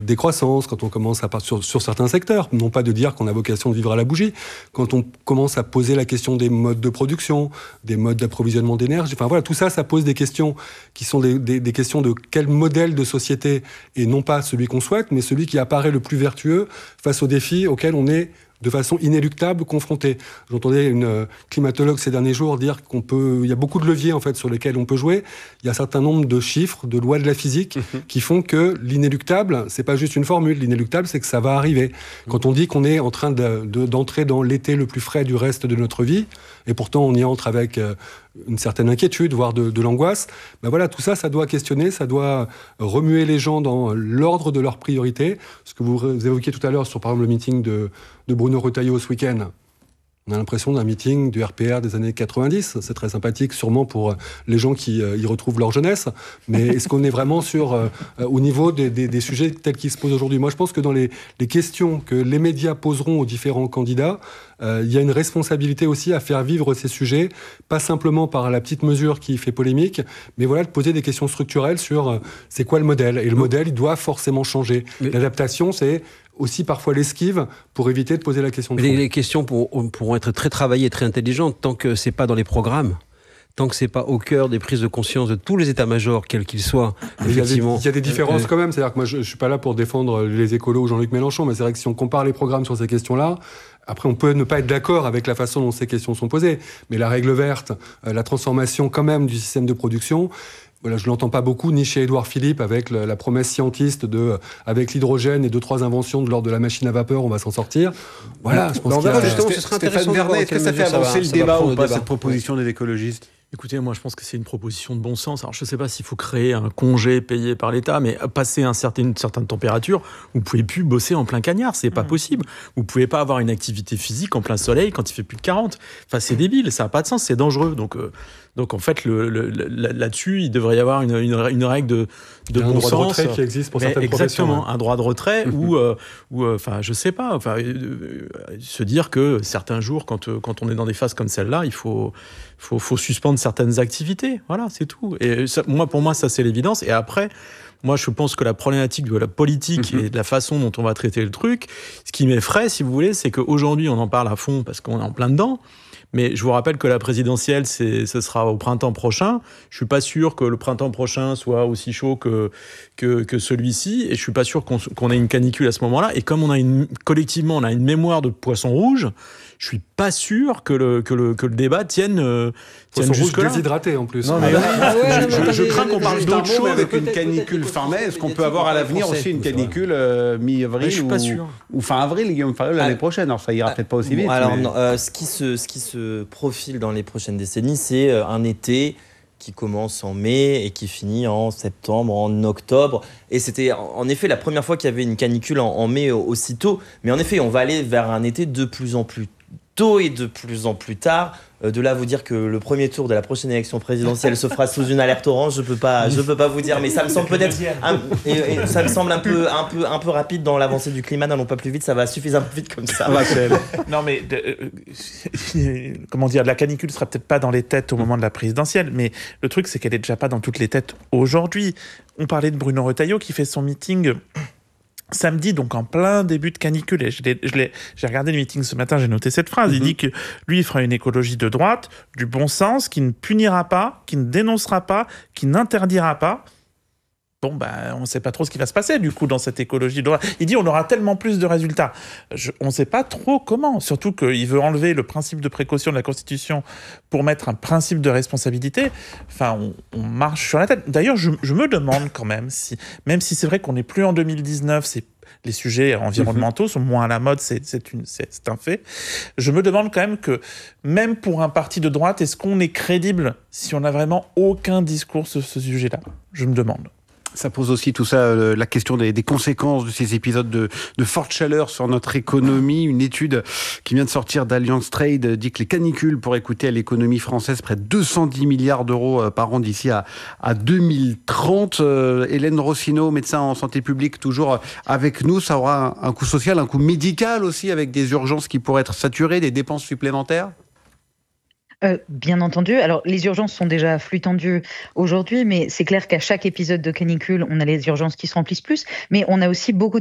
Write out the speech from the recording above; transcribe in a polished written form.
décroissance, quand on commence à partir sur certains secteurs, non pas de dire qu'on a vocation de vivre à la bougie, quand on commence à poser la question des modes de production, des modes d'approvisionnement d'énergie, enfin voilà, tout ça, ça pose des questions qui sont des questions de quel modèle de société, et non pas celui qu'on souhaite, mais celui qui apparaît le plus vertueux face aux défis auxquels on est de façon inéluctable confronté. J'entendais une climatologue ces derniers jours dire il y a beaucoup de leviers en fait sur lesquels on peut jouer. Il y a un certain nombre de chiffres, de lois de la physique qui font que l'inéluctable, c'est pas juste une formule. L'inéluctable, c'est que ça va arriver. Quand on dit qu'on est en train d'entrer dans l'été le plus frais du reste de notre vie, et pourtant on y entre avec une certaine inquiétude, voire de l'angoisse, ben voilà, tout ça, ça doit questionner, ça doit remuer les gens dans l'ordre de leurs priorités. Ce que vous évoquiez tout à l'heure sur, par exemple, le meeting de Bruno Retailleau ce week-end. On a l'impression d'un meeting du RPR des années 90. C'est très sympathique, sûrement pour les gens qui y retrouvent leur jeunesse. Mais est-ce qu'on est vraiment au niveau des sujets tels qu'ils se posent aujourd'hui ? Moi, je pense que dans les questions que les médias poseront aux différents candidats, il y a une responsabilité aussi à faire vivre ces sujets, pas simplement par la petite mesure qui fait polémique, mais voilà, de poser des questions structurelles sur c'est quoi le modèle. Et le modèle, il doit forcément changer. L'adaptation, c'est aussi parfois l'esquive pour éviter de poser la question de fond. Les questions pourront être très travaillées, très intelligentes, tant que c'est pas dans les programmes, tant que c'est pas au cœur des prises de conscience de tous les états-majors, quels qu'ils soient. Effectivement, il y a des différences quand même. C'est-à-dire que moi, je suis pas là pour défendre les écolos ou Jean-Luc Mélenchon, mais c'est vrai que si on compare les programmes sur ces questions-là, après, on peut ne pas être d'accord avec la façon dont ces questions sont posées. Mais la règle verte, la transformation quand même du système de production, voilà, je ne l'entends pas beaucoup, ni chez Édouard Philippe, avec la promesse scientiste avec l'hydrogène et 2-3 inventions de l'ordre de la machine à vapeur, on va s'en sortir. Voilà, je pense qu'il y a... Justement, ce serait intéressant de voir est-ce que ça fait avancer le débat ou pas, cette proposition des écologistes ? Écoutez, moi je pense que c'est une proposition de bon sens. Alors je ne sais pas s'il faut créer un congé payé par l'État, mais passer une certaine température, vous ne pouvez plus bosser en plein cagnard, c'est pas possible. Vous ne pouvez pas avoir une activité physique en plein soleil quand il fait plus de 40. Enfin, c'est débile, ça n'a pas de sens, c'est dangereux. Donc en fait, là-dessus, il devrait y avoir une règle de bon sens. Un droit de retrait qui existe pour certaines professions. Exactement, un droit de retrait ou je sais pas, se dire que certains jours, quand on est dans des phases comme celle-là, il faut suspendre certaines activités. Voilà, c'est tout. Et ça, pour moi, ça, c'est l'évidence. Et après, moi, je pense que la problématique de la politique et de la façon dont on va traiter le truc, ce qui m'effraie, si vous voulez, c'est qu'aujourd'hui, on en parle à fond parce qu'on est en plein dedans. Mais je vous rappelle que la présidentielle, ce sera au printemps prochain. Je suis pas sûr que le printemps prochain soit aussi chaud que celui-ci. Et je suis pas sûr qu'on ait une canicule à ce moment-là. Et comme collectivement, on a une mémoire de poisson rouge, je suis pas sûr que le débat tienne jusque-là. Déshydraté en plus. Non, mais je crains qu'on parle d'autre chose avec une canicule fin mai. Est-ce qu'on peut avoir à l'avenir aussi une canicule mi-avril je suis pas sûr. Ou fin avril, Guillaume Fariol, l'année prochaine? Alors ça ira peut-être pas aussi vite. Alors, ce qui se profile dans les prochaines décennies, c'est un été qui commence en mai et qui finit en septembre, en octobre. Et c'était en effet la première fois qu'il y avait une canicule en mai aussitôt. Mais en effet, on va aller vers un été de plus en plus tôt et de plus en plus tard. De là à vous dire que le premier tour de la prochaine élection présidentielle se fera sous une alerte orange, je peux pas vous dire, mais ça me semble peut-être ça me semble un peu rapide dans l'avancée du climat. N'allons pas plus vite, ça va suffisamment vite comme ça. Non mais comment dire, la canicule sera peut-être pas dans les têtes au moment de la présidentielle, mais le truc c'est qu'elle est déjà pas dans toutes les têtes aujourd'hui. On parlait de Bruno Retailleau qui fait son meeting samedi, donc en plein début de canicule. Et j'ai regardé le meeting ce matin, j'ai noté cette phrase. Il dit que lui, il fera une écologie de droite, du bon sens, qui ne punira pas, qui ne dénoncera pas, qui n'interdira pas. Bon, on ne sait pas trop ce qui va se passer, du coup, dans cette écologie de droite. Il dit on aura tellement plus de résultats. On ne sait pas trop comment. Surtout qu'il veut enlever le principe de précaution de la Constitution pour mettre un principe de responsabilité. Enfin, on marche sur la tête. D'ailleurs, je me demande quand même même si c'est vrai qu'on n'est plus en 2019, les sujets environnementaux sont moins à la mode, c'est un fait. Je me demande quand même que, même pour un parti de droite, est-ce qu'on est crédible si on n'a vraiment aucun discours sur ce sujet-là ? Je me demande. Ça pose aussi tout ça, la question des conséquences de ces épisodes de forte chaleur sur notre économie. Une étude qui vient de sortir d'Alliance Trade dit que les canicules pourraient coûter à l'économie française près de 210 milliards d'euros par an d'ici à 2030. Hélène Rossineau, médecin en santé publique, toujours avec nous. Ça aura un coût social, un coût médical aussi, avec des urgences qui pourraient être saturées, des dépenses supplémentaires? Bien entendu. Alors, les urgences sont déjà à flux tendu aujourd'hui, mais c'est clair qu'à chaque épisode de canicule, on a les urgences qui se remplissent plus, mais on a aussi beaucoup